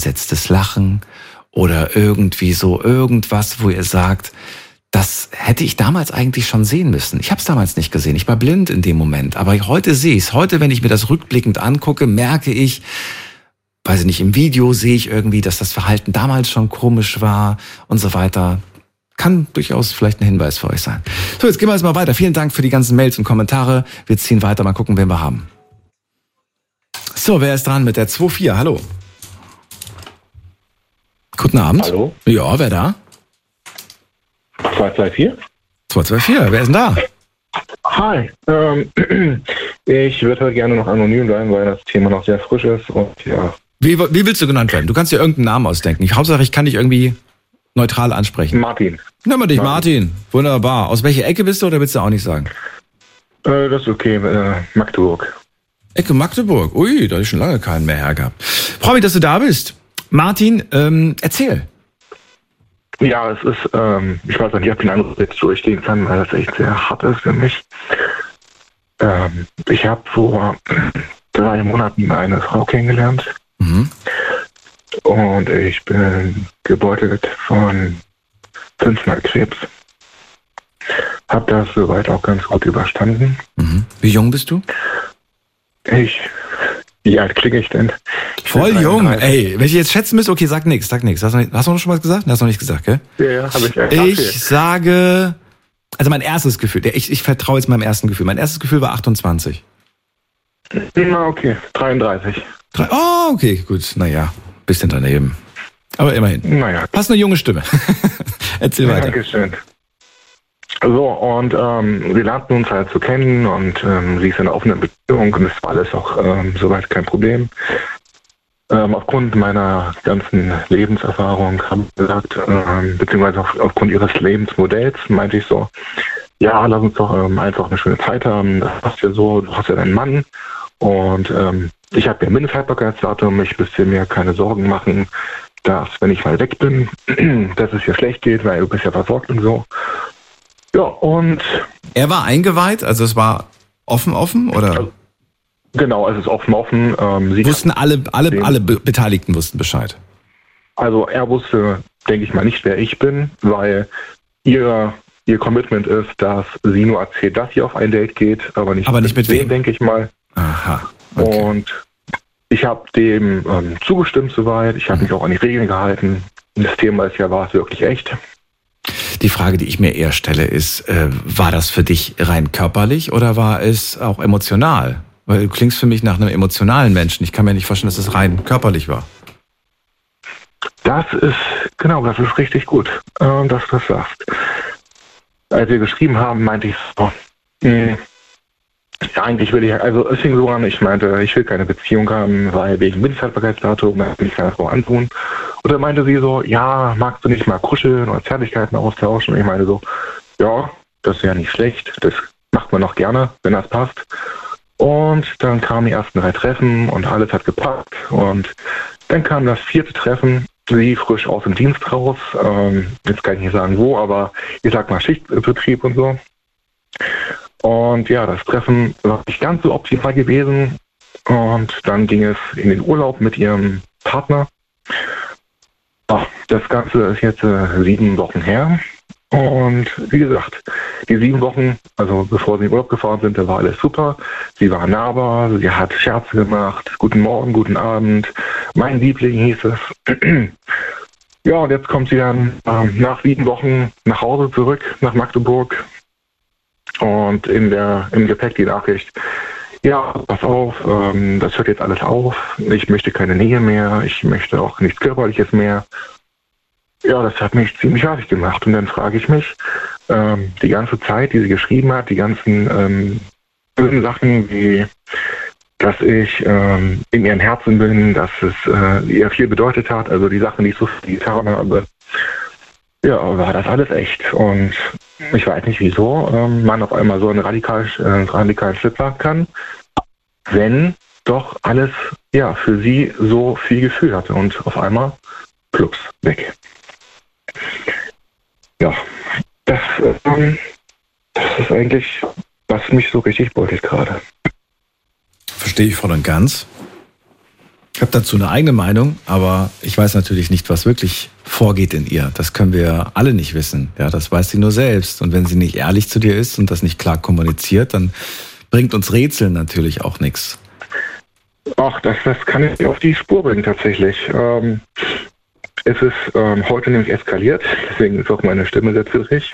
entsetztes Lachen oder irgendwie so irgendwas, wo ihr sagt, das hätte ich damals eigentlich schon sehen müssen. Ich habe es damals nicht gesehen. Ich war blind in dem Moment. Aber heute sehe ich es. Heute, wenn ich mir das rückblickend angucke, merke ich, weiß ich nicht, im Video sehe ich irgendwie, dass das Verhalten damals schon komisch war und so weiter. Kann durchaus vielleicht ein Hinweis für euch sein. So, jetzt gehen wir jetzt mal weiter. Vielen Dank für die ganzen Mails und Kommentare. Wir ziehen weiter, mal gucken, wen wir haben. So, wer ist dran mit der 2-4? Hallo. Guten Abend. Hallo. Ja, wer da? 224? 224, wer ist denn da? Hi. Ich würde heute gerne noch anonym bleiben, weil das Thema noch sehr frisch ist und ja. Wie willst du genannt werden? Du kannst dir irgendeinen Namen ausdenken. Hauptsache, ich kann dich irgendwie neutral ansprechen. Martin. Nimm mal dich, Martin. Wunderbar. Aus welcher Ecke bist du oder willst du auch nicht sagen? Das ist okay, Magdeburg. Ecke Magdeburg. Ui, da habe ich schon lange keinen mehr hergehabt. Freue mich, dass du da bist. Martin, erzähl. Ja, es ist, ich weiß nicht, ob ich den Anruf jetzt durchgehen kann, weil das echt sehr hart ist für mich. Ich habe vor 3 Monaten eine Frau kennengelernt. Mhm. Und ich bin gebeutelt von 5-mal Krebs. Hab das soweit auch ganz gut überstanden. Mhm. Wie jung bist du? Wie alt klinge ich denn? Voll jung. Ey, wenn ich jetzt schätzen müsste, okay, sag nix. Hast du noch schon was gesagt? Hast du noch nicht gesagt, gell? Ja, habe ich. Ich sage, also mein erstes Gefühl, ich vertraue jetzt meinem ersten Gefühl. Mein erstes Gefühl war 28. Na, okay, 33. Oh, okay, gut. Naja, bisschen daneben. Aber immerhin. Naja. Hast eine junge Stimme. Erzähl weiter. Dankeschön. So, und wir lernten uns halt zu kennen und sie ist in einer offenen Beziehung und das war alles auch soweit kein Problem. Aufgrund meiner ganzen Lebenserfahrung habe ich gesagt, beziehungsweise aufgrund ihres Lebensmodells meinte ich so, ja, lass uns doch einfach eine schöne Zeit haben, das passt ja so, du hast ja deinen Mann und ich habe ja Mindesthaltbarkeitsdatum, ich müsste mir keine Sorgen machen, dass, wenn ich mal weg bin, dass es dir schlecht geht, weil du bist ja versorgt und so. Ja, und... Er war eingeweiht, also es war offen, oder? Genau, es ist offen. Wussten alle Beteiligten wussten Bescheid? Also er wusste, denke ich mal, nicht, wer ich bin, weil ihr Commitment ist, dass sie nur erzählt, dass sie auf ein Date geht, aber nicht mit wem, denke ich mal. Aha. Okay. Und ich habe dem zugestimmt soweit. Ich habe mich auch an die Regeln gehalten. Das Thema ist ja, war es wirklich echt? Die Frage, die ich mir eher stelle, ist, war das für dich rein körperlich oder war es auch emotional? Weil du klingst für mich nach einem emotionalen Menschen. Ich kann mir nicht vorstellen, dass es rein körperlich war. Das ist richtig gut, dass du das sagst. Als wir geschrieben haben, meinte ich so, eigentlich will ich, also es fing so an, ich meinte, ich will keine Beziehung haben, weil wegen Mindesthaltbarkeitsdatum will ich keine Frau antun. Und dann meinte sie so, ja, magst du nicht mal kuscheln oder Zärtlichkeiten austauschen? Und ich meine so, ja, das ist ja nicht schlecht, das macht man noch gerne, wenn das passt. Und dann kamen die ersten 3 Treffen und alles hat gepasst. Und dann kam das 4. Treffen, sie frisch aus dem Dienst raus, jetzt kann ich nicht sagen wo, aber ich sag mal Schichtbetrieb und so. Und ja, das Treffen war nicht ganz so optimal gewesen. Und dann ging es in den Urlaub mit ihrem Partner. Das Ganze ist jetzt 7 Wochen her. Und wie gesagt, die 7 Wochen, also bevor sie in den Urlaub gefahren sind, da war alles super. Sie war nahbar, sie hat Scherze gemacht. Guten Morgen, guten Abend. Mein Liebling hieß es. Ja, und jetzt kommt sie dann nach 7 Wochen nach Hause zurück, nach Magdeburg. Und im Gepäck die Nachricht, ja, pass auf, das hört jetzt alles auf. Ich möchte keine Nähe mehr, ich möchte auch nichts Körperliches mehr. Ja, das hat mich ziemlich fertig gemacht. Und dann frage ich mich, die ganze Zeit, die sie geschrieben hat, die ganzen bösen Sachen, wie dass ich in ihrem Herzen bin, dass es ihr viel bedeutet hat, also die Sachen, die ich so viel getan habe, ja, war das alles echt. Und ich weiß nicht, wieso man auf einmal so einen radikalen Schritt sagen kann, wenn doch alles ja für sie so viel Gefühl hatte und auf einmal plups, weg. Ja, das ist eigentlich, was mich so richtig beutelt gerade. Verstehe ich voll und ganz. Ich habe dazu eine eigene Meinung, aber ich weiß natürlich nicht, was wirklich vorgeht in ihr. Das können wir alle nicht wissen. Ja, das weiß sie nur selbst. Und wenn sie nicht ehrlich zu dir ist und das nicht klar kommuniziert, dann bringt uns Rätseln natürlich auch nichts. Ach, das kann ich auf die Spur bringen tatsächlich. Es ist heute nämlich eskaliert, deswegen ist auch meine Stimme sehr zittrig.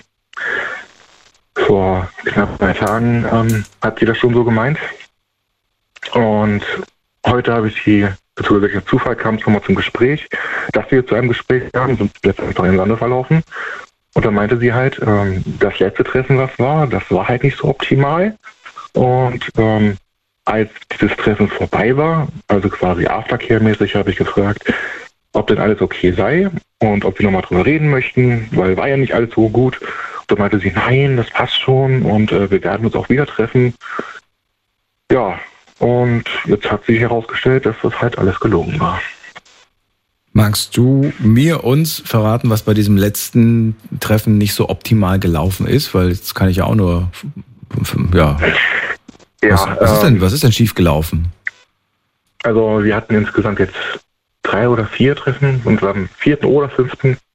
Vor knapp 2 Tagen hat sie das schon so gemeint. Und heute habe ich sie, beziehungsweise durch Zufall kam es nochmal zum Gespräch, dass wir zu einem Gespräch kamen, sind letztendlich einfach im Sande verlaufen. Und dann meinte sie halt, das letzte Treffen, was war, das war halt nicht so optimal. Und als dieses Treffen vorbei war, also quasi Aftercare-mäßig, habe ich gefragt, ob denn alles okay sei und ob wir nochmal drüber reden möchten, weil war ja nicht alles so gut. Und dann meinte sie, nein, das passt schon und wir werden uns auch wieder treffen. Ja, und jetzt hat sich herausgestellt, dass das halt alles gelogen war. Magst du uns verraten, was bei diesem letzten Treffen nicht so optimal gelaufen ist? Weil jetzt kann ich ja auch nur, ja. Was ist denn schief gelaufen? Also wir hatten insgesamt jetzt 3 oder 4 Treffen und am 4. oder 5.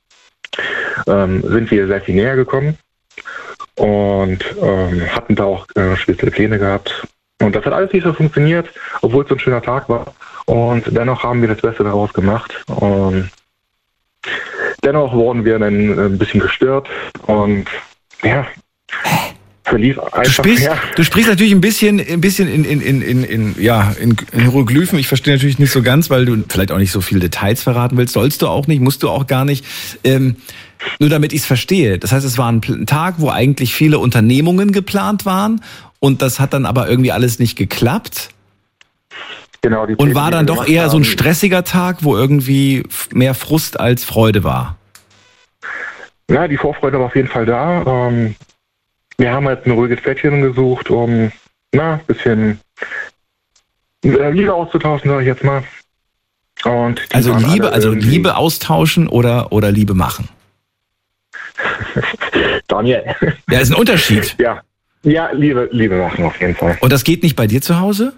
Sind wir sehr viel näher gekommen und hatten da auch spezielle Pläne gehabt. Und das hat alles nicht so funktioniert, obwohl es so ein schöner Tag war. Und dennoch haben wir das Beste daraus gemacht. Und dennoch wurden wir dann ein bisschen gestört. Und ja, verlief einfach. Du sprichst natürlich ein bisschen in Hieroglyphen. Ich verstehe natürlich nicht so ganz, weil du vielleicht auch nicht so viele Details verraten willst. Sollst du auch nicht, musst du auch gar nicht. Nur damit ich es verstehe. Das heißt, es war ein Tag, wo eigentlich viele Unternehmungen geplant waren. Und das hat dann aber irgendwie alles nicht geklappt. Genau. Und war dann doch eher so ein stressiger Tag, wo irgendwie mehr Frust als Freude war. Ja, die Vorfreude war auf jeden Fall da. Wir haben halt ein ruhiges Plätzchen gesucht, um ein bisschen Liebe auszutauschen, sage ich jetzt mal. Und also Liebe austauschen oder Liebe machen? Daniel. Ja, ist ein Unterschied. Ja, Liebe machen auf jeden Fall. Und das geht nicht bei dir zu Hause?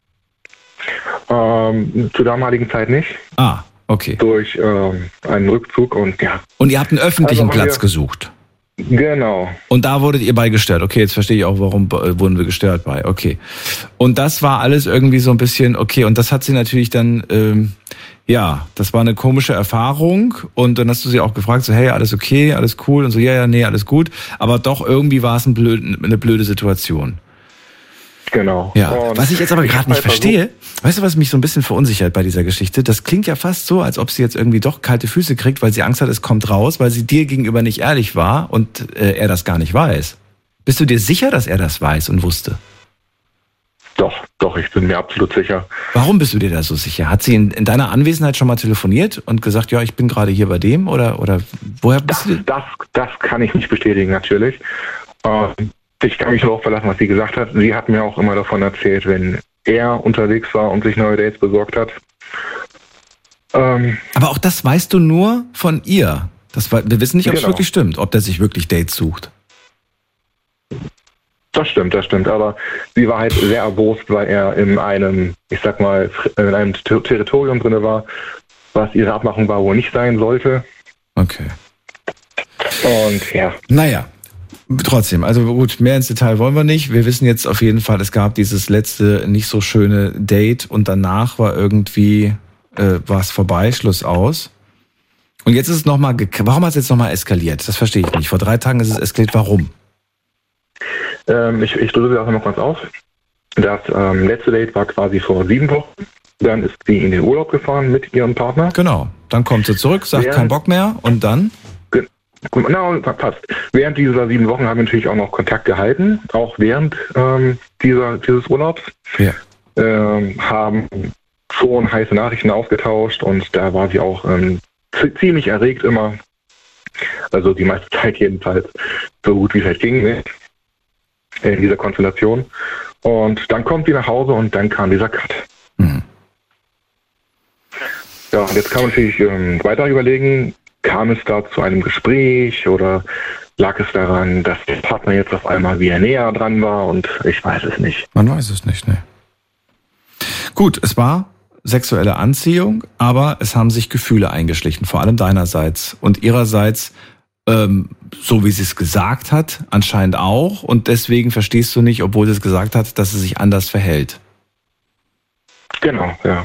Zur damaligen Zeit nicht. Ah, okay. Durch einen Rückzug und ja. Und ihr habt einen öffentlichen Platz gesucht? Genau. Und da wurdet ihr bei gestört. Okay, jetzt verstehe ich auch, warum wurden wir gestört bei. Okay. Und das war alles irgendwie so ein bisschen, okay, und das hat sie natürlich dann, das war eine komische Erfahrung. Und dann hast du sie auch gefragt, so, hey, alles okay, alles cool? Und so, nee, alles gut. Aber doch irgendwie war es eine blöde Situation. Genau. Ja, und was ich jetzt aber gerade nicht verstehe, weißt du, was mich so ein bisschen verunsichert bei dieser Geschichte? Das klingt ja fast so, als ob sie jetzt irgendwie doch kalte Füße kriegt, weil sie Angst hat, es kommt raus, weil sie dir gegenüber nicht ehrlich war und er das gar nicht weiß. Bist du dir sicher, dass er das weiß und wusste? Doch, ich bin mir absolut sicher. Warum bist du dir da so sicher? Hat sie in deiner Anwesenheit schon mal telefoniert und gesagt, ja, ich bin gerade hier bei dem oder woher bist du? Das kann ich nicht bestätigen, natürlich. Ich kann mich darauf verlassen, was sie gesagt hat. Sie hat mir auch immer davon erzählt, wenn er unterwegs war und sich neue Dates besorgt hat. Aber auch das weißt du nur von ihr. Wir wissen nicht, ob es wirklich stimmt, ob der sich wirklich Dates sucht. Das stimmt. Aber sie war halt sehr erbost, weil er in einem, in einem Territorium drin war, was ihre Abmachung war, wo nicht sein sollte. Okay. Und ja. Naja. Trotzdem, also gut, mehr ins Detail wollen wir nicht. Wir wissen jetzt auf jeden Fall, es gab dieses letzte nicht so schöne Date und danach war irgendwie war es vorbei, Schluss aus. Und jetzt ist es warum hat es jetzt nochmal eskaliert? Das verstehe ich nicht. Vor 3 Tagen ist es eskaliert, warum? Ich drücke das auch noch kurz auf. Das letzte Date war quasi vor 7 Wochen. Dann ist sie in den Urlaub gefahren mit ihrem Partner. Genau, dann kommt sie zurück, sagt keinen Bock mehr und dann? Genau, passt. Während dieser 7 Wochen haben wir natürlich auch noch Kontakt gehalten, auch während dieses Urlaubs. Ja. Haben schon heiße Nachrichten ausgetauscht und da war sie auch ziemlich erregt immer. Also die meiste Zeit jedenfalls, so gut wie es halt ging in dieser Konstellation. Und dann kommt sie nach Hause und dann kam dieser Cut. Mhm. Ja, und jetzt kann man natürlich weiter überlegen, kam es da zu einem Gespräch oder lag es daran, dass der Partner jetzt auf einmal wieder näher dran war und ich weiß es nicht. Man weiß es nicht, ne? Gut, es war sexuelle Anziehung, aber es haben sich Gefühle eingeschlichen, vor allem deinerseits. Und ihrerseits, so wie sie es gesagt hat, anscheinend auch. Und deswegen verstehst du nicht, obwohl sie es gesagt hat, dass sie sich anders verhält. Genau, ja.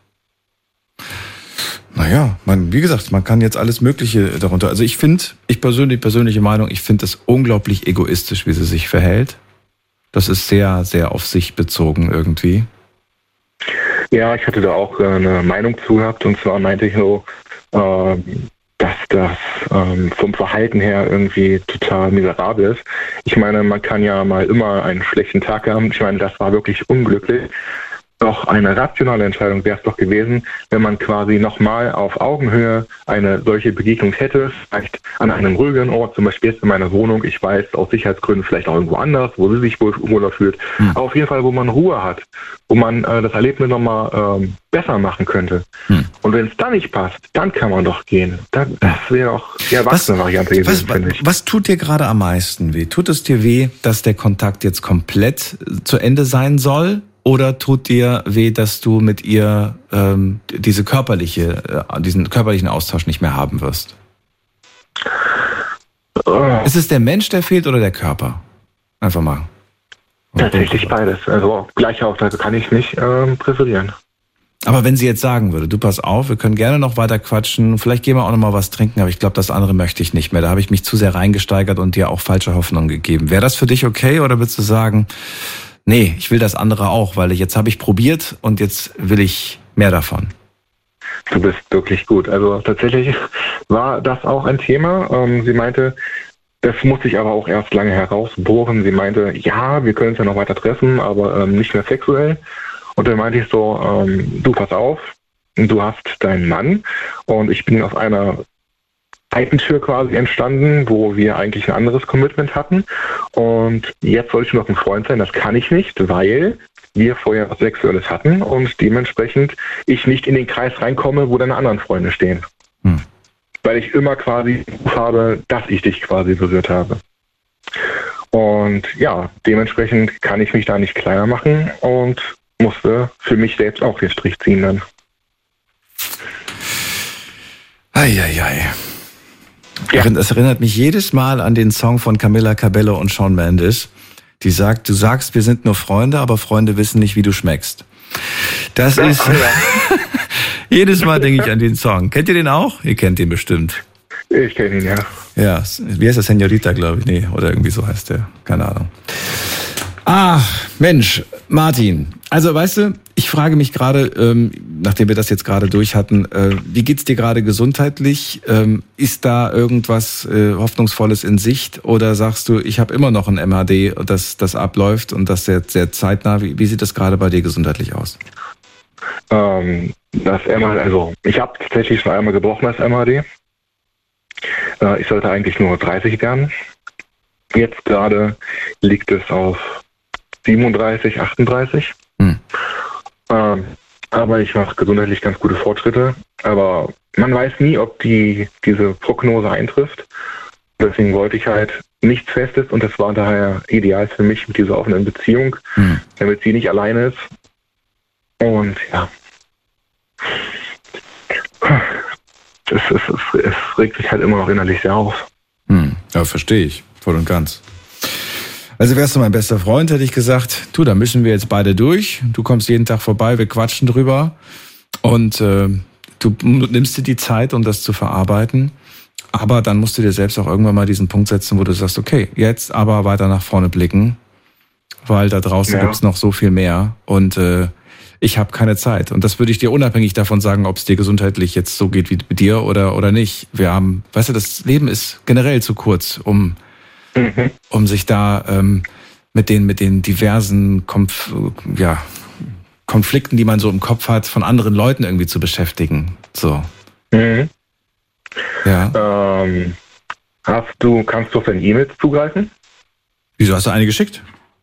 Naja, wie gesagt, man kann jetzt alles Mögliche darunter. Also ich finde, persönliche Meinung, ich finde es unglaublich egoistisch, wie sie sich verhält. Das ist sehr, sehr auf sich bezogen irgendwie. Ja, ich hatte da auch eine Meinung zu gehabt, und zwar meinte ich so, dass das vom Verhalten her irgendwie total miserabel ist. Ich meine, man kann ja mal immer einen schlechten Tag haben. Ich meine, das war wirklich unglücklich. Doch eine rationale Entscheidung wäre es doch gewesen, wenn man quasi nochmal auf Augenhöhe eine solche Begegnung hätte, vielleicht an einem ruhigeren Ort, zum Beispiel jetzt in meiner Wohnung, ich weiß, aus Sicherheitsgründen vielleicht auch irgendwo anders, wo sie sich wohler fühlt, aber auf jeden Fall, wo man Ruhe hat, wo man das Erlebnis nochmal besser machen könnte. Und wenn es dann nicht passt, dann kann man doch gehen. Das wäre auch die erwachsene Variante gewesen, finde ich. Was tut dir gerade am meisten weh? Tut es dir weh, dass der Kontakt jetzt komplett zu Ende sein soll? Oder tut dir weh, dass du mit ihr diesen körperlichen Austausch nicht mehr haben wirst? Ist es der Mensch, der fehlt, oder der Körper? Einfach mal. Tatsächlich beides. Also gleiche Auftrag kann ich nicht präferieren. Aber wenn sie jetzt sagen würde, du pass auf, wir können gerne noch weiter quatschen, vielleicht gehen wir auch noch mal was trinken, aber ich glaube, das andere möchte ich nicht mehr. Da habe ich mich zu sehr reingesteigert und dir auch falsche Hoffnung gegeben. Wäre das für dich okay, oder würdest du sagen, nee, ich will das andere auch, weil jetzt habe ich probiert und jetzt will ich mehr davon? Du bist wirklich gut. Also tatsächlich war das auch ein Thema. Sie meinte, das muss sich aber auch erst lange herausbohren. Sie meinte, ja, wir können uns ja noch weiter treffen, aber nicht mehr sexuell. Und dann meinte ich so, du pass auf, du hast deinen Mann und ich bin aus einer Seitentür quasi entstanden, wo wir eigentlich ein anderes Commitment hatten. Und jetzt soll ich noch ein Freund sein, das kann ich nicht, weil wir vorher was Sexuelles hatten und dementsprechend ich nicht in den Kreis reinkomme, wo deine anderen Freunde stehen. Weil ich immer quasi habe, dass ich dich quasi berührt habe. Und ja, dementsprechend kann ich mich da nicht kleiner machen und musste für mich selbst auch den Strich ziehen dann. Eieiei. Ja. Das erinnert mich jedes Mal an den Song von Camila Cabello und Shawn Mendes. Die sagt, du sagst, wir sind nur Freunde, aber Freunde wissen nicht, wie du schmeckst. Das ist... Jedes Mal denke ich an den Song. Kennt ihr den auch? Ihr kennt den bestimmt. Ich kenne ihn, ja. Ja, wie heißt der? Señorita, glaube ich. Nee, oder irgendwie so heißt der. Keine Ahnung. Ach, Mensch, Martin. Also, weißt du, ich frage mich gerade, nachdem wir das jetzt gerade durch hatten, wie geht's dir gerade gesundheitlich? Ist da irgendwas Hoffnungsvolles in Sicht? Oder sagst du, ich habe immer noch ein MHD, das abläuft und das sehr zeitnah? Wie sieht das gerade bei dir gesundheitlich aus? Das MHD, also ich habe tatsächlich schon einmal gebrochen, das MHD. Ich sollte eigentlich nur 30 werden. Jetzt gerade liegt es auf 37, 38. Aber ich mache gesundheitlich ganz gute Fortschritte. Aber man weiß nie, ob diese Prognose eintrifft. Deswegen wollte ich halt nichts Festes und das war daher ideal für mich mit dieser offenen Beziehung, damit sie nicht alleine ist. Und ja, es regt sich halt immer noch innerlich sehr auf. Ja, verstehe ich. Voll und ganz. Also wärst du mein bester Freund, hätte ich gesagt, da müssen wir jetzt beide durch. Du kommst jeden Tag vorbei, wir quatschen drüber. Und du nimmst dir die Zeit, um das zu verarbeiten. Aber dann musst du dir selbst auch irgendwann mal diesen Punkt setzen, wo du sagst, okay, jetzt aber weiter nach vorne blicken. Weil da draußen gibt's noch so viel mehr. Und ich habe keine Zeit. Und das würde ich dir unabhängig davon sagen, ob es dir gesundheitlich jetzt so geht wie mit dir oder nicht. Wir haben, weißt du, das Leben ist generell zu kurz, um sich da mit den diversen Konflikten, die man so im Kopf hat, von anderen Leuten irgendwie zu beschäftigen. So. Ja. Kannst du auf deine E-Mails zugreifen? Wieso, hast du eine geschickt?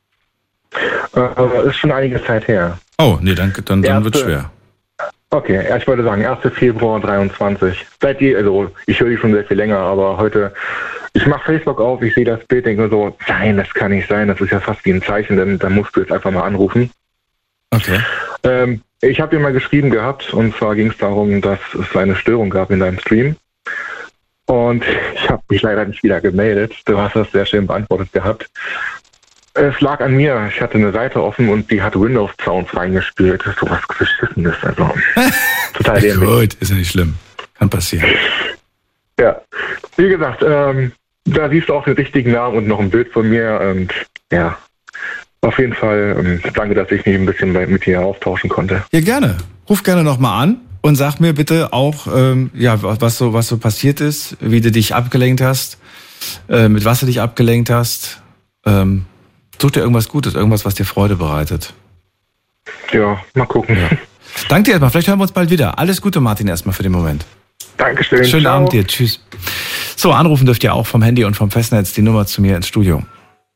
Ist schon einige Zeit her. Oh, nee, dann wird's schwer. Okay, ich wollte sagen, 1. Februar 23. Also ich höre die schon sehr viel länger, aber heute, ich mache Facebook auf, ich sehe das Bild, denke mir so, nein, das kann nicht sein, das ist ja fast wie ein Zeichen, denn dann musst du jetzt einfach mal anrufen. Okay. Ich habe dir mal geschrieben gehabt, und zwar ging es darum, dass es eine Störung gab in deinem Stream. Und ich habe mich leider nicht wieder gemeldet. Du hast das sehr schön beantwortet gehabt. Es lag an mir. Ich hatte eine Seite offen und die hat Windows-Sounds reingespielt. Das ist sowas Beschissenes. Also, total dämlich. Gut, ist ja nicht schlimm. Kann passieren. Ja, wie gesagt, da siehst du auch den richtigen Namen und noch ein Bild von mir. Und ja, auf jeden Fall danke, dass ich mich ein bisschen mit dir austauschen konnte. Ja, gerne. Ruf gerne nochmal an und sag mir bitte auch, was so passiert ist, wie du dich abgelenkt hast, mit was du dich abgelenkt hast. Such dir irgendwas Gutes, irgendwas, was dir Freude bereitet. Ja, mal gucken. Ja. Danke dir erstmal, vielleicht hören wir uns bald wieder. Alles Gute, Martin, erstmal für den Moment. Dankeschön. Schönen Ciao. Abend dir, tschüss. So, anrufen dürft ihr auch vom Handy und vom Festnetz die Nummer zu mir ins Studio.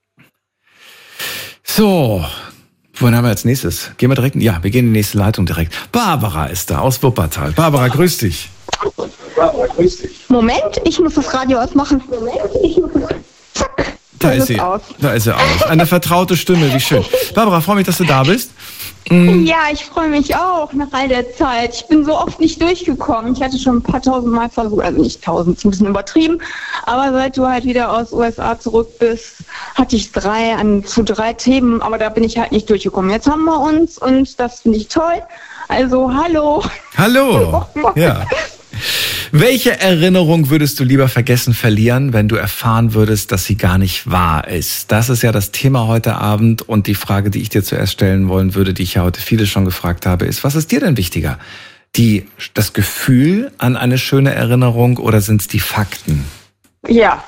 So, wohin haben wir als nächstes? Gehen wir direkt, ja, wir gehen in die nächste Leitung direkt. Barbara ist da aus Wuppertal. Barbara, grüß dich. Moment, ich muss das Radio ausmachen. Zack. Da ist sie. Da ist sie aus. Eine vertraute Stimme, wie schön. Barbara, freue mich, dass du da bist. Ja, ich freue mich auch nach all der Zeit. Ich bin so oft nicht durchgekommen. Ich hatte schon ein paar tausend Mal versucht, also nicht tausend, ein bisschen übertrieben. Aber seit du halt wieder aus USA zurück bist, hatte ich zu drei Themen, aber da bin ich halt nicht durchgekommen. Jetzt haben wir uns und das finde ich toll. Also, hallo. Hallo. Ja. Welche Erinnerung würdest du lieber vergessen verlieren, wenn du erfahren würdest, dass sie gar nicht wahr ist? Das ist ja das Thema heute Abend und die Frage, die ich dir zuerst stellen wollen würde, die ich ja heute viele schon gefragt habe, ist, was ist dir denn wichtiger? Das Gefühl an eine schöne Erinnerung oder sind es die Fakten? Ja,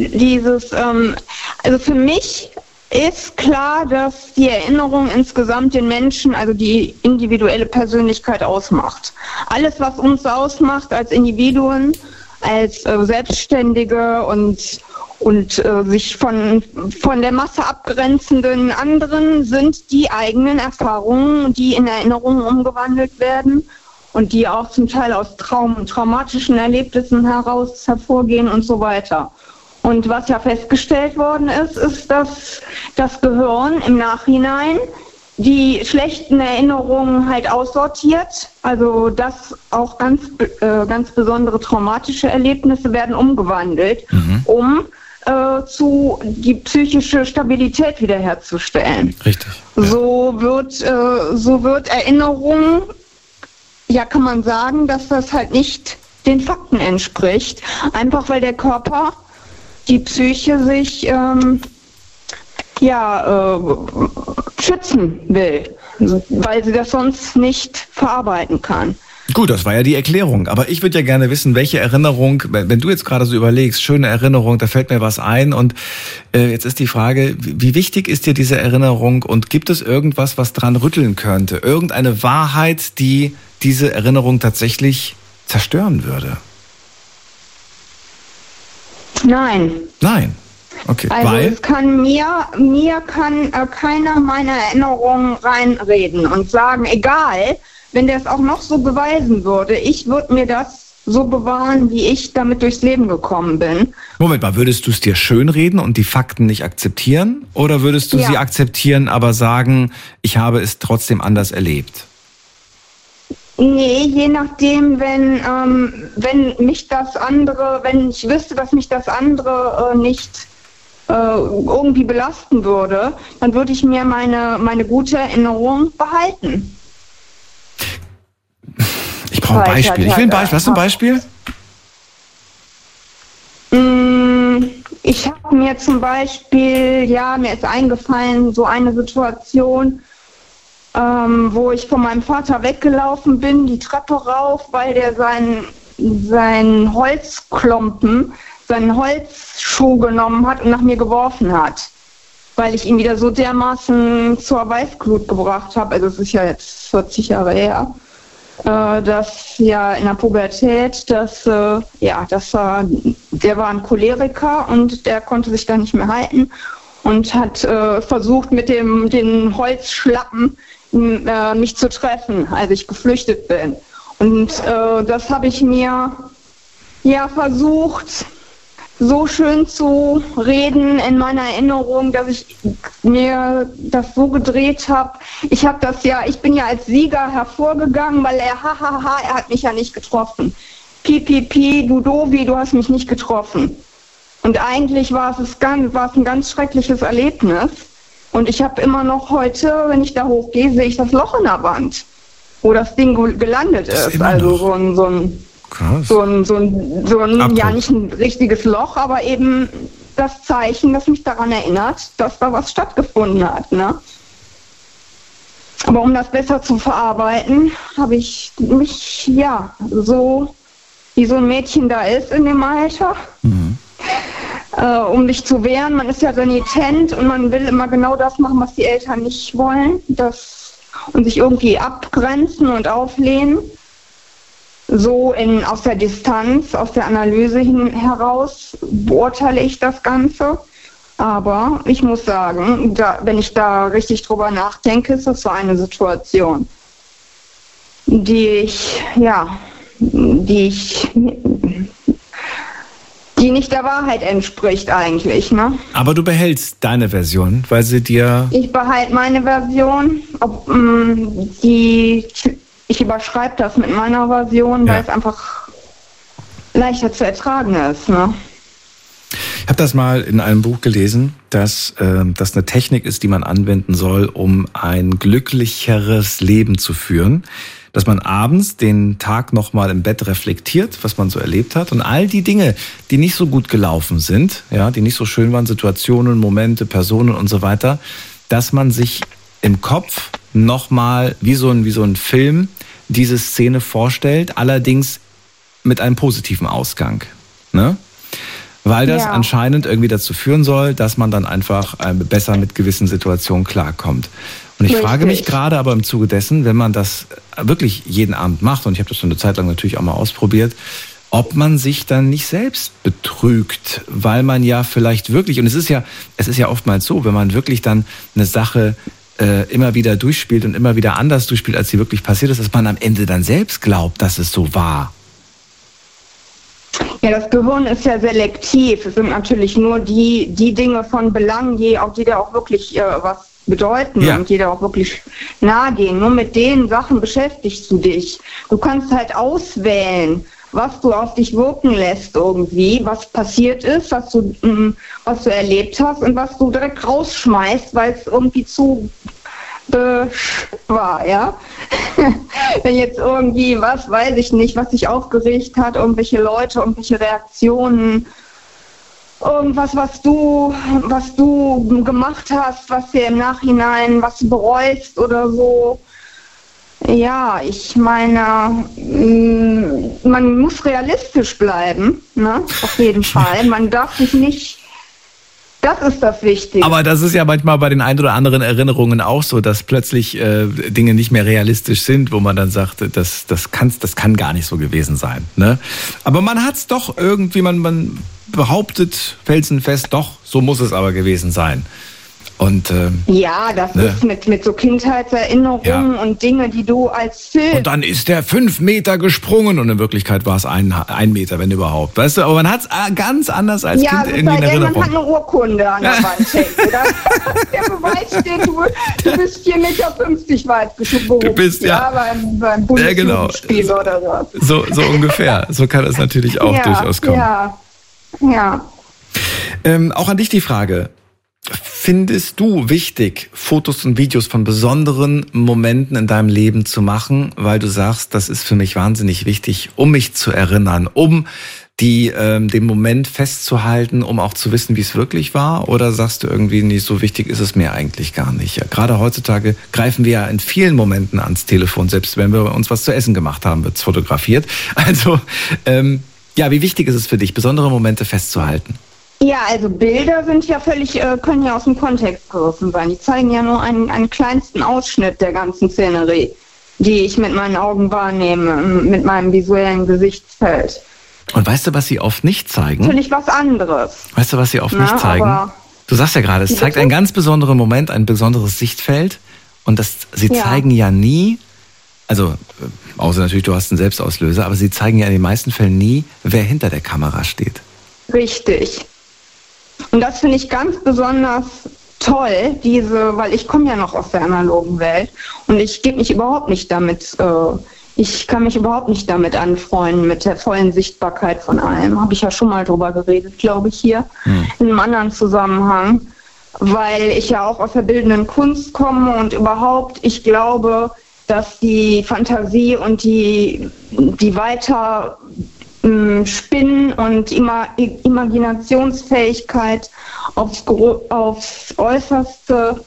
also für mich ist klar, dass die Erinnerung insgesamt den Menschen, also die individuelle Persönlichkeit ausmacht. Alles, was uns ausmacht als Individuen, als Selbstständige und sich von der Masse abgrenzenden anderen, sind die eigenen Erfahrungen, die in Erinnerungen umgewandelt werden und die auch zum Teil aus traumatischen Erlebnissen heraus hervorgehen und so weiter. Und was ja festgestellt worden ist, dass das Gehirn im Nachhinein die schlechten Erinnerungen halt aussortiert. Also dass auch ganz besondere traumatische Erlebnisse werden umgewandelt, um die psychische Stabilität wiederherzustellen. Richtig. Ja. So wird Erinnerung, ja, kann man sagen, dass das halt nicht den Fakten entspricht. Einfach weil der Körper, die Psyche sich schützen will, weil sie das sonst nicht verarbeiten kann. Gut, das war ja die Erklärung. Aber ich würde ja gerne wissen, welche Erinnerung, wenn du jetzt gerade so überlegst, schöne Erinnerung, da fällt mir was ein. Und jetzt ist die Frage, wie wichtig ist dir diese Erinnerung und gibt es irgendwas, was dran rütteln könnte? Irgendeine Wahrheit, die diese Erinnerung tatsächlich zerstören würde? Nein. Nein. Okay. Also weil? es kann mir kann keiner meiner Erinnerungen reinreden und sagen, egal, wenn der es auch noch so beweisen würde, ich würde mir das so bewahren, wie ich damit durchs Leben gekommen bin. Moment mal, würdest du es dir schönreden und die Fakten nicht akzeptieren? Oder würdest du sie akzeptieren, aber sagen, ich habe es trotzdem anders erlebt? Nee, je nachdem, wenn ich wüsste, dass mich das andere nicht irgendwie belasten würde, dann würde ich mir meine gute Erinnerung behalten. Ich brauche ein Beispiel. Ich will ein Beispiel. Hast du ein Beispiel? Ich habe mir zum Beispiel, mir ist eingefallen, so eine Situation, wo ich von meinem Vater weggelaufen bin, die Treppe rauf, weil der seinen Holzklumpen, seinen Holzschuh genommen hat und nach mir geworfen hat. Weil ich ihn wieder so dermaßen zur Weißglut gebracht habe, also es ist ja jetzt 40 Jahre her, dass ja in der Pubertät, der war ein Choleriker und der konnte sich da nicht mehr halten und hat versucht mit den Holzschlappen mich zu treffen, als ich geflüchtet bin. Und das habe ich mir versucht so schön zu reden in meiner Erinnerung, dass ich mir das so gedreht habe. Ich bin ja als Sieger hervorgegangen, weil er hat mich ja nicht getroffen. Pipipi, du Dovi, du hast mich nicht getroffen. Und eigentlich war es ein ganz schreckliches Erlebnis. Und ich habe immer noch heute, wenn ich da hochgehe, sehe ich das Loch in der Wand, wo das Ding gelandet ist. Also so ein ja, nicht ein richtiges Loch, aber eben das Zeichen, das mich daran erinnert, dass da was stattgefunden hat, ne? Aber um das besser zu verarbeiten, habe ich mich, ja, so wie so ein Mädchen da ist in dem Alter, um mich zu wehren. Man ist ja renitent und man will immer genau das machen, was die Eltern nicht wollen, und sich irgendwie abgrenzen und auflehnen. So aus der Distanz, aus der Analyse heraus beurteile ich das Ganze. Aber ich muss sagen, wenn ich da richtig drüber nachdenke, ist das so eine Situation, die nicht der Wahrheit entspricht eigentlich, ne? Aber du behältst deine Version, weil sie dir... Ich behalte meine Version, ich überschreibe das mit meiner Version, weil es einfach leichter zu ertragen ist, ne? Ich habe das mal in einem Buch gelesen, dass das eine Technik ist, die man anwenden soll, um ein glücklicheres Leben zu führen. Dass man abends den Tag nochmal im Bett reflektiert, was man so erlebt hat. Und all die Dinge, die nicht so gut gelaufen sind, ja, die nicht so schön waren, Situationen, Momente, Personen und so weiter, dass man sich im Kopf nochmal wie so ein Film diese Szene vorstellt, allerdings mit einem positiven Ausgang, ne? Weil das anscheinend irgendwie dazu führen soll, dass man dann einfach besser mit gewissen Situationen klarkommt. Und ich frage mich gerade aber im Zuge dessen, wenn man das wirklich jeden Abend macht, und ich habe das schon eine Zeit lang natürlich auch mal ausprobiert, ob man sich dann nicht selbst betrügt, weil man ja vielleicht wirklich, und es ist ja oftmals so, wenn man wirklich dann eine Sache immer wieder durchspielt und immer wieder anders durchspielt, als sie wirklich passiert ist, dass man am Ende dann selbst glaubt, dass es so war. Ja, das Gehirn ist ja selektiv. Es sind natürlich nur die Dinge von Belang, die dir auch wirklich was bedeuten und die dir auch wirklich nahe gehen. Nur mit den Sachen beschäftigst du dich. Du kannst halt auswählen, was du auf dich wirken lässt irgendwie, was passiert ist, was du erlebt hast und was du direkt rausschmeißt, weil es irgendwie zu war, ja. Wenn jetzt irgendwie, weiß ich nicht, was dich aufgeregt hat, irgendwelche Leute, irgendwelche Reaktionen, irgendwas, was du gemacht hast, was dir im Nachhinein, was du bereust oder so. Ja, ich meine, man muss realistisch bleiben, ne? Auf jeden Fall. Man darf sich nicht... Das ist das Wichtige. Aber das ist ja manchmal bei den ein oder anderen Erinnerungen auch so, dass plötzlich Dinge nicht mehr realistisch sind, wo man dann sagt, das kann gar nicht so gewesen sein, ne? Aber man hat's doch irgendwie, man behauptet felsenfest, doch, so muss es aber gewesen sein. Und, ja, das ist mit so Kindheitserinnerungen und Dinge, die du als Film... Und dann ist der 5 Meter gesprungen und in Wirklichkeit war es 1 Meter, wenn überhaupt. Weißt du, aber man hat es ganz anders als Kind irgendwie in Erinnerung. Ja, man hat eine Urkunde an der Wand hängen, oder? Der Beweis steht, du bist 4,50 Meter weit gesprungen. Du bist, beim Bundesjugendspiel oder so. So ungefähr. So kann es natürlich auch durchaus kommen. Ja. Auch an dich die Frage. Findest du wichtig, Fotos und Videos von besonderen Momenten in deinem Leben zu machen, weil du sagst, das ist für mich wahnsinnig wichtig, um mich zu erinnern, um den Moment festzuhalten, um auch zu wissen, wie es wirklich war? Oder sagst du irgendwie, nee, so wichtig ist es mir eigentlich gar nicht? Ja, gerade heutzutage greifen wir ja in vielen Momenten ans Telefon, selbst wenn wir uns was zu essen gemacht haben, wird's fotografiert. Also, wie wichtig ist es für dich, besondere Momente festzuhalten? Ja, also Bilder sind ja können ja aus dem Kontext gerissen sein. Die zeigen ja nur einen kleinsten Ausschnitt der ganzen Szenerie, die ich mit meinen Augen wahrnehme, mit meinem visuellen Gesichtsfeld. Und weißt du, was sie oft nicht zeigen? Natürlich was anderes. Weißt du, was sie oft nicht zeigen? Du sagst ja gerade, es zeigt einen ganz besonderen Moment, ein besonderes Sichtfeld. Und sie zeigen ja nie, also außer natürlich, du hast einen Selbstauslöser, aber sie zeigen ja in den meisten Fällen nie, wer hinter der Kamera steht. Richtig. Und das finde ich ganz besonders toll, weil ich komme ja noch aus der analogen Welt und ich gebe mich überhaupt nicht damit, ich kann mich überhaupt nicht damit anfreunden, mit der vollen Sichtbarkeit von allem. Habe ich ja schon mal drüber geredet, glaube ich, hier in einem anderen Zusammenhang, weil ich ja auch aus der bildenden Kunst komme und überhaupt, ich glaube, dass die Fantasie und die weiter Spinnen und Imaginationsfähigkeit aufs Äußerste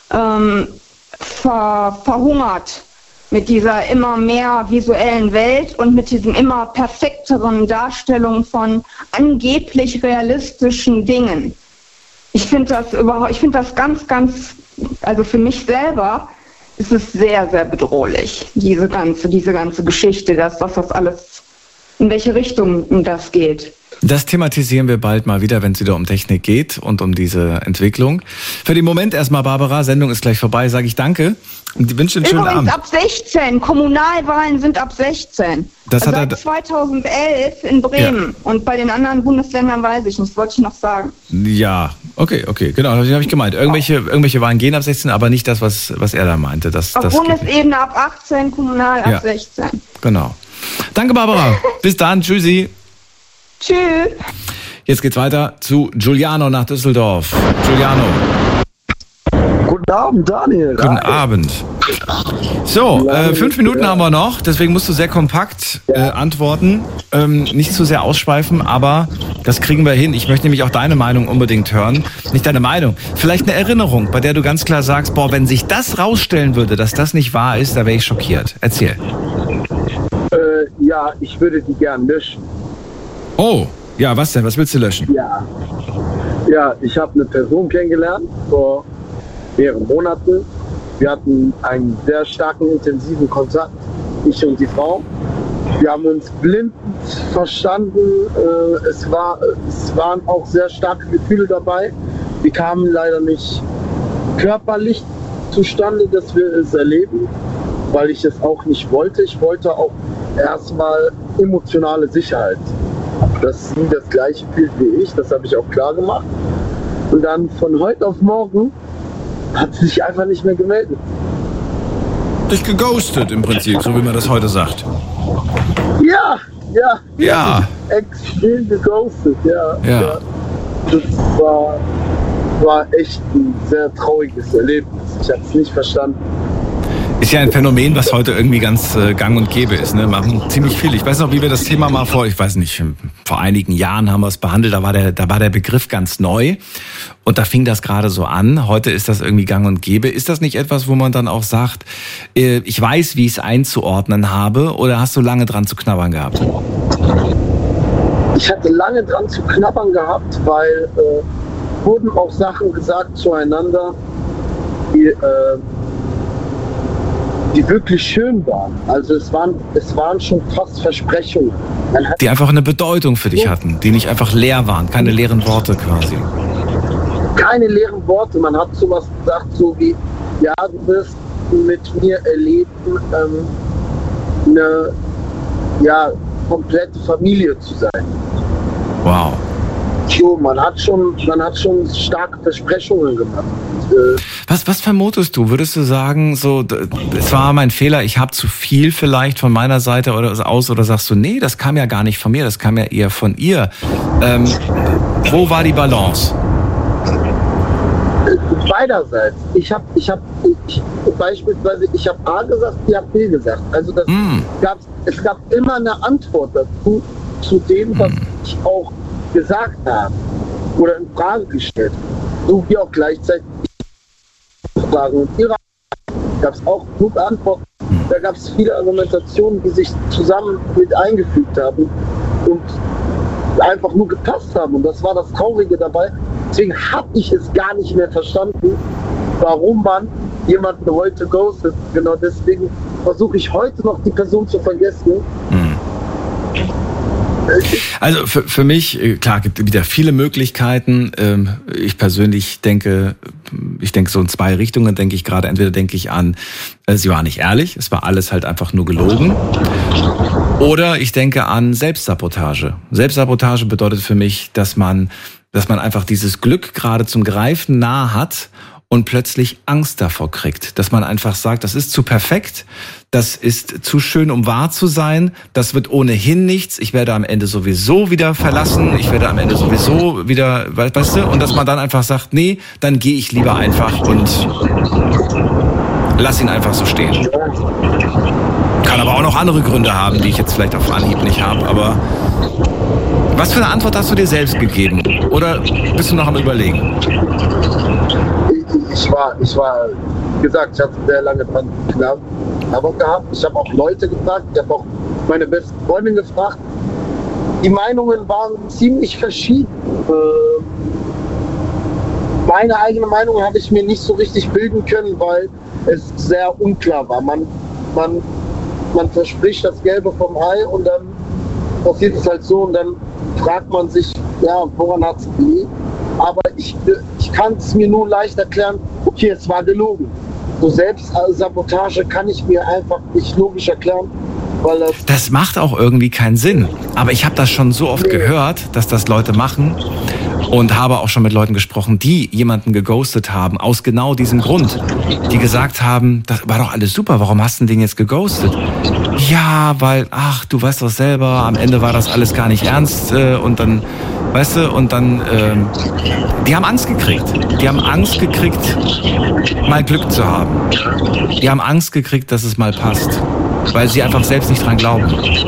verhungert mit dieser immer mehr visuellen Welt und mit diesen immer perfekteren Darstellungen von angeblich realistischen Dingen. Ich finde das ganz, ganz, also für mich selber ist es sehr, sehr bedrohlich, diese ganze Geschichte, was das alles, in welche Richtung das geht. Das thematisieren wir bald mal wieder, wenn es wieder um Technik geht und um diese Entwicklung. Für den Moment erstmal, Barbara, Sendung ist gleich vorbei, sage ich danke und wünsche einen schönen Abend. Übrigens ab 16, Kommunalwahlen sind ab 16. Das hat seit 2011 in Bremen und bei den anderen Bundesländern weiß ich nicht, das wollte ich noch sagen. Ja, okay, genau, das habe ich gemeint. Irgendwelche Wahlen gehen ab 16, aber nicht das, was er da meinte. Auf Bundesebene ab 18, kommunal ab 16. Genau. Danke, Barbara. Bis dann, tschüssi. Tschüss. Jetzt geht's weiter zu Giuliano nach Düsseldorf. Giuliano. Guten Abend, Daniel. Guten Abend. So, 5 Minuten haben wir noch, deswegen musst du sehr kompakt antworten. Nicht zu sehr ausschweifen, aber das kriegen wir hin. Ich möchte nämlich auch deine Meinung unbedingt hören. Nicht deine Meinung, vielleicht eine Erinnerung, bei der du ganz klar sagst, wenn sich das rausstellen würde, dass das nicht wahr ist, da wäre ich schockiert. Erzähl. Ja, ich würde die gern löschen. Oh, ja, was denn? Was willst du löschen? Ja, ich habe eine Person kennengelernt vor mehreren Monaten. Wir hatten einen sehr starken, intensiven Kontakt, ich und die Frau. Wir haben uns blind verstanden. Es waren auch sehr starke Gefühle dabei. Wir kamen leider nicht körperlich zustande, dass wir es erleben, weil ich es auch nicht wollte. Ich wollte auch erstmal emotionale Sicherheit. Dass sie das gleiche fühlt wie ich, das habe ich auch klar gemacht. Und dann von heute auf morgen hat sie sich einfach nicht mehr gemeldet. Dich geghostet im Prinzip, so wie man das heute sagt. Ja. Extrem geghostet, ja. Das war echt ein sehr trauriges Erlebnis. Ich habe es nicht verstanden. Ist ja ein Phänomen, was heute irgendwie ganz gang und gäbe ist. Ne? Machen ziemlich viel. Ich weiß noch, wie wir das Thema mal vor einigen Jahren haben wir es behandelt. Da war der Begriff ganz neu und da fing das gerade so an. Heute ist das irgendwie gang und gäbe. Ist das nicht etwas, wo man dann auch sagt, ich weiß, wie ich es einzuordnen habe, oder hast du lange dran zu knabbern gehabt? Ich hatte lange dran zu knabbern gehabt, weil wurden auch Sachen gesagt zueinander, die wirklich schön waren. Also es waren schon fast Versprechungen. Die einfach eine Bedeutung für dich hatten, die nicht einfach leer waren, keine leeren Worte quasi. Keine leeren Worte. Man hat sowas gesagt, so wie, ja, du wirst mit mir erleben, eine komplette Familie zu sein. Wow. So, man hat schon starke Versprechungen gemacht. Was vermutest du? Würdest du sagen, so, es war mein Fehler, ich habe zu viel vielleicht von meiner Seite oder sagst du, nee, das kam ja gar nicht von mir, das kam ja eher von ihr. Wo war die Balance? Beiderseits. Ich habe beispielsweise, ich habe A gesagt, sie hat B gesagt. Also es gab immer eine Antwort dazu, zu dem, was ich auch gesagt habe oder in Frage gestellt. So wie auch gleichzeitig Fragen und ihre gab es auch genug Antworten. Da gab es viele Argumentationen, die sich zusammen mit eingefügt haben und einfach nur gepasst haben. Und das war das Traurige dabei. Deswegen habe ich es gar nicht mehr verstanden, warum man jemanden heute ghostet. Genau deswegen versuche ich heute noch die Person zu vergessen. Also für mich, klar, gibt wieder viele Möglichkeiten. Ich persönlich denke so in zwei Richtungen, denke ich gerade. Entweder denke ich an, sie war nicht ehrlich, es war alles halt einfach nur gelogen. Oder ich denke an Selbstsabotage. Selbstsabotage bedeutet für mich, dass man einfach dieses Glück gerade zum Greifen nah hat und plötzlich Angst davor kriegt. Dass man einfach sagt, das ist zu perfekt, das ist zu schön, um wahr zu sein, das wird ohnehin nichts, ich werde am Ende sowieso wieder verlassen, ich werde am Ende sowieso wieder, weißt du, und dass man dann einfach sagt, nee, dann gehe ich lieber einfach und lass ihn einfach so stehen. Kann aber auch noch andere Gründe haben, die ich jetzt vielleicht auf Anhieb nicht habe, aber was für eine Antwort hast du dir selbst gegeben? Oder bist du noch am Überlegen? Ich war, wie gesagt, ich hatte sehr lange Pandemie gehabt. Ich habe auch Leute gefragt, ich habe auch meine beste Freundin gefragt. Die Meinungen waren ziemlich verschieden. Meine eigene Meinung habe ich mir nicht so richtig bilden können, weil es sehr unklar war. Man verspricht das Gelbe vom Ei und dann passiert es halt so und dann fragt man sich, ja, woran hat es gelegen? Aber ich kann es mir nur leicht erklären, okay, es war gelogen. So Selbstsabotage kann ich mir einfach nicht logisch erklären, weil das macht auch irgendwie keinen Sinn. Aber ich habe das schon so oft gehört, dass das Leute machen und habe auch schon mit Leuten gesprochen, die jemanden geghostet haben, aus genau diesem Grund. Die gesagt haben, das war doch alles super, warum hast du den jetzt geghostet? Ja, weil, du weißt doch selber, am Ende war das alles gar nicht ernst und dann, weißt du, und dann, die haben Angst gekriegt. Die haben Angst gekriegt, mal Glück zu haben. Die haben Angst gekriegt, dass es mal passt, weil sie einfach selbst nicht dran glauben.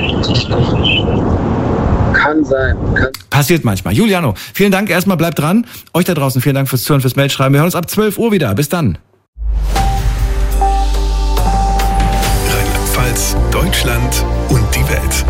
Kann sein. Passiert manchmal. Juliano, vielen Dank. Erstmal bleibt dran. Euch da draußen vielen Dank fürs Zuhören, fürs Mailschreiben. Wir hören uns ab 12 Uhr wieder. Bis dann. Rheinland-Pfalz, Deutschland und die Welt.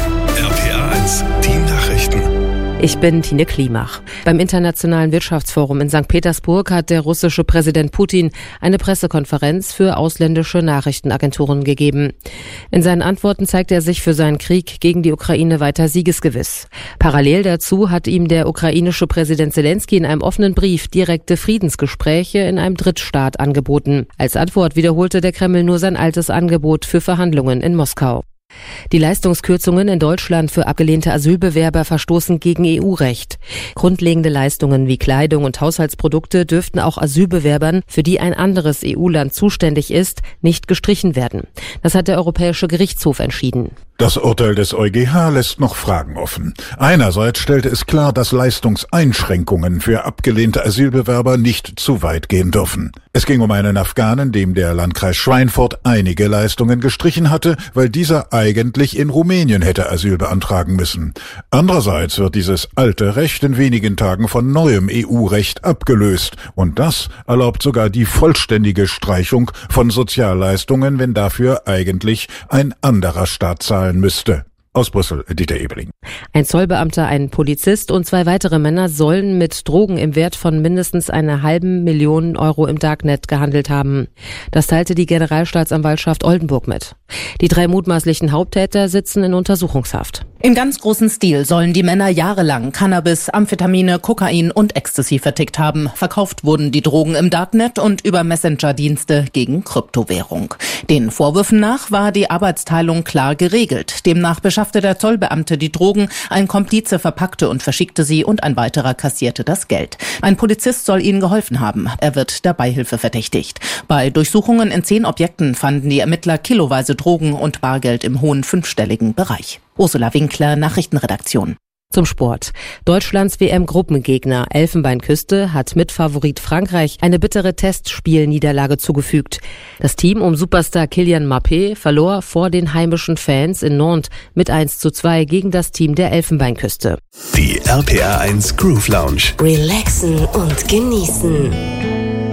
RPA 1, die Nachrichten. Ich bin Tine Klimach. Beim Internationalen Wirtschaftsforum in St. Petersburg hat der russische Präsident Putin eine Pressekonferenz für ausländische Nachrichtenagenturen gegeben. In seinen Antworten zeigt er sich für seinen Krieg gegen die Ukraine weiter siegesgewiss. Parallel dazu hat ihm der ukrainische Präsident Zelensky in einem offenen Brief direkte Friedensgespräche in einem Drittstaat angeboten. Als Antwort wiederholte der Kreml nur sein altes Angebot für Verhandlungen in Moskau. Die Leistungskürzungen in Deutschland für abgelehnte Asylbewerber verstoßen gegen EU-Recht. Grundlegende Leistungen wie Kleidung und Haushaltsprodukte dürften auch Asylbewerbern, für die ein anderes EU-Land zuständig ist, nicht gestrichen werden. Das hat der Europäische Gerichtshof entschieden. Das Urteil des EuGH lässt noch Fragen offen. Einerseits stellte es klar, dass Leistungseinschränkungen für abgelehnte Asylbewerber nicht zu weit gehen dürfen. Es ging um einen Afghanen, dem der Landkreis Schweinfurt einige Leistungen gestrichen hatte, weil dieser eigentlich in Rumänien hätte Asyl beantragen müssen. Andererseits wird dieses alte Recht in wenigen Tagen von neuem EU-Recht abgelöst. Und das erlaubt sogar die vollständige Streichung von Sozialleistungen, wenn dafür eigentlich ein anderer Staat zahlen müsste. Aus Brüssel, Dieter Ebeling. Ein Zollbeamter, ein Polizist und 2 weitere Männer sollen mit Drogen im Wert von mindestens 500.000 Euro im Darknet gehandelt haben. Das teilte die Generalstaatsanwaltschaft Oldenburg mit. Die 3 mutmaßlichen Haupttäter sitzen in Untersuchungshaft. Im ganz großen Stil sollen die Männer jahrelang Cannabis, Amphetamine, Kokain und Ecstasy vertickt haben. Verkauft wurden die Drogen im Darknet und über Messenger-Dienste gegen Kryptowährung. Den Vorwürfen nach war die Arbeitsteilung klar geregelt. Demnach beschaffte der Zollbeamte die Drogen, ein Komplize verpackte und verschickte sie und ein weiterer kassierte das Geld. Ein Polizist soll ihnen geholfen haben. Er wird der Beihilfe verdächtigt. Bei Durchsuchungen in 10 Objekten fanden die Ermittler kiloweise Drogen und Bargeld im hohen 5-stelligen Bereich. Ursula Winkler, Nachrichtenredaktion. Zum Sport. Deutschlands WM-Gruppengegner Elfenbeinküste hat Mitfavorit Frankreich eine bittere Testspielniederlage zugefügt. Das Team um Superstar Kylian Mbappé verlor vor den heimischen Fans in Nantes mit 1:2 gegen das Team der Elfenbeinküste. Die RPA 1 Groove Lounge. Relaxen und genießen.